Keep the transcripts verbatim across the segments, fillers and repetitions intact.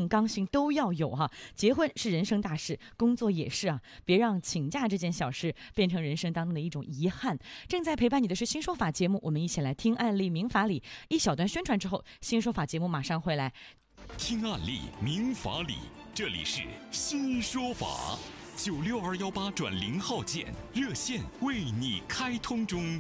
正刚性都要有哈。结婚是人生大事，工作也是啊，别让请假这件小事变成人生当中的一种遗憾。正在陪伴你的是新说法节目，我们一起来听案例民法理。一小段宣传之后，新说法节目马上回来。 听案例民法理，这里是新说法。九六二幺八转零号键热线为你开通中。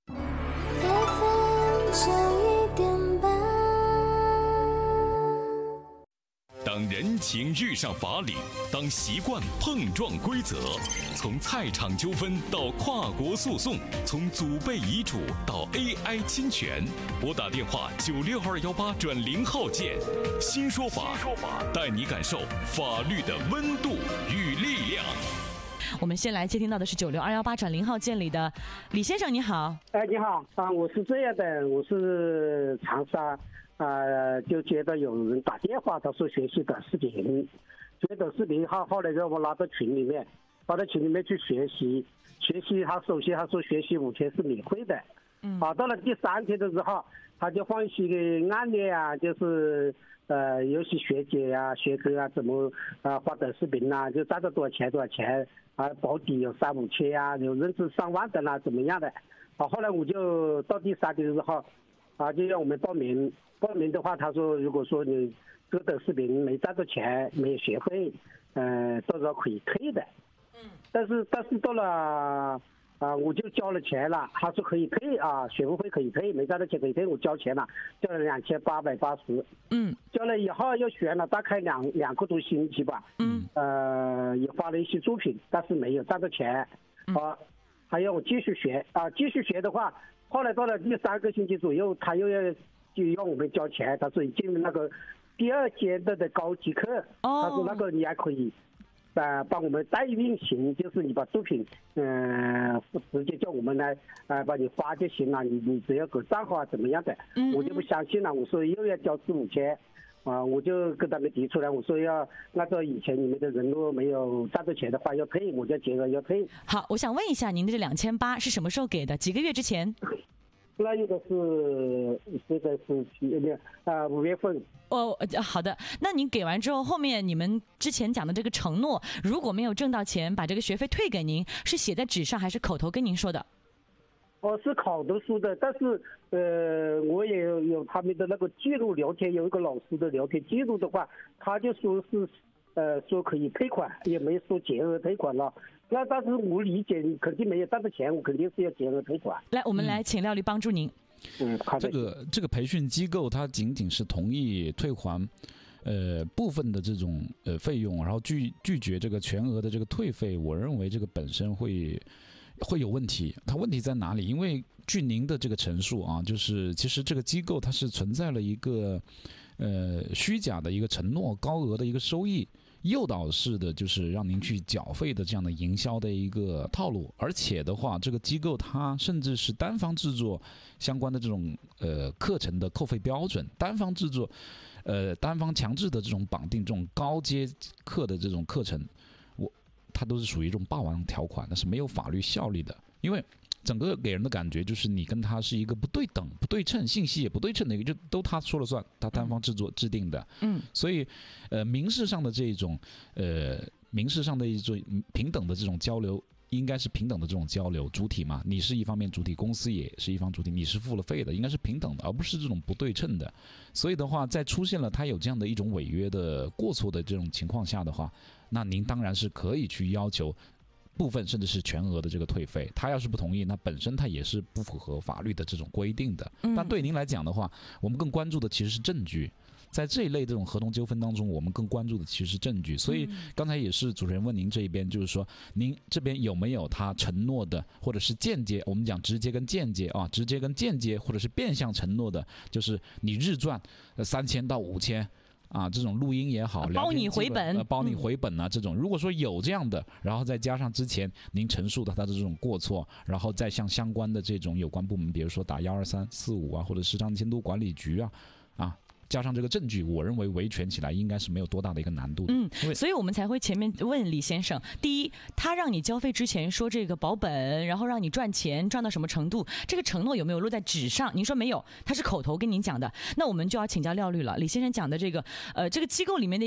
当人情遇上法理，当习惯碰撞规则，从菜场纠纷到跨国诉讼，从祖辈遗嘱到 A I 侵权，拨打电话九六二幺八转零号键，新说法，带你感受法律的温度与力量。 我们先来接听到的是九六二幺八转零号键里的李先生，你好。 哎，你好啊，我是这样的，我是长沙。呃，就觉得有人打电话，他说学习短视频，学短视频，后后来让我拉到群里面，拉到群里面去学习，学习他首先他说学习五天是免费的，嗯，啊，到了第三天的时候，他就放一些案例啊，就是呃，有些学姐啊、学哥啊，怎么啊发短视频啊，就赚到多少钱多少钱啊，保底有三五千啊，有认识上万的啦，怎么样的？啊，后来我就到第三天的时候，啊，就让我们报名。报名的话，他说如果说你这个短视频没赚到钱，没有学会，呃，到时候可以退的。嗯。但是但是到了啊，我就交了钱了，他说可以退啊，学费可以退，没赚到钱可以退，我交钱了，交了两千八百八十。嗯。交了以后又学了大概两两个多星期吧。嗯。呃，也发了一些作品，但是没有赚到钱。啊，还要我继续学啊，继续学的话，后来到了第三个星期左右，他又要。就让我们交钱，他说已经那个第二阶段的高级课，哦、他说那个你还可以，呃，帮我们代运行，就是你把作品，嗯、呃，直接叫我们来，呃，帮你发就行了，你你只要给账号啊怎么样的，嗯嗯我就不相信了，我说又要交四五千，啊，我就跟他们提出来，我说要按照以前你们的人如果没有赚到钱的话要退，我就结额要退。 好，我想问一下，您的这两千八是什么时候给的？几个月之前？ 那应该是现在是几啊五月份。 哦，好的。那您给完之后，后面你们之前讲的这个承诺，如果没有挣到钱，把这个学费退给您，是写在纸上还是口头跟您说的？ 哦，是口头说的，但是呃，我也有有他们的那个记录聊天，有一个老师的聊天记录的话，他就说是呃说可以退款，也没说结额退款了。那但是我理解，你肯定没有赚到钱，我肯定是要结额退款。 来，我们来请廖律帮助您。 嗯，这个这个培训机构，它仅仅是同意退还，呃部分的这种呃费用，然后拒拒绝这个全额的这个退费，我认为这个本身会会有问题。它问题在哪里？因为据您的这个陈述啊，就是其实这个机构它是存在了一个呃虚假的一个承诺、高额的一个收益。诱导式的就是让您去缴费的这样的营销的一个套路，而且的话，这个机构它甚至是单方制作相关的这种呃课程的扣费标准，单方制作，呃单方强制的这种绑定这种高阶课的这种课程，我它都是属于这种霸王条款，那是没有法律效力的，因为整个给人的感觉就是你跟他是一个不对等、不对称，信息也不对称的一个，就都他说了算，他单方制作制定的。嗯，所以，呃，民事上的这种，呃，民事上的一种平等的这种交流，应该是平等的这种交流，主体嘛，你是一方面主体，公司也是一方主体，你是付了费的，应该是平等的，而不是这种不对称的。所以的话，在出现了他有这样的一种违约的过错的这种情况下的话，那您当然是可以去要求。部分甚至是全额的这个退费，他要是不同意，那本身他也是不符合法律的这种规定的。但对您来讲的话，我们更关注的其实是证据。在这一类这种合同纠纷当中，我们更关注的其实是证据。所以刚才也是主持人问您这一边，就是说您这边有没有他承诺的，或者是间接，我们讲直接跟间接啊，直接跟间接或者是变相承诺的，就是你日赚三千到五千。啊，这种录音也好， 包你回本， 呃，包你回本啊，这种如果说有这样的，然后再加上之前您陈述的他的这种过错，然后再向相关的这种有关部门，比如说打幺二三四五啊，或者市场监督管理局啊，啊。加上这个证据，我认为维权起来应该是没有多大的一个难度的。 嗯，所以我们才会前面问李先生，第一，他让你交费之前说这个保本，然后让你赚钱，赚到什么程度，这个承诺有没有落在纸上？您说没有，他是口头跟您讲的。那我们就要请教廖律了。李先生讲的这个，呃，这个机构里面的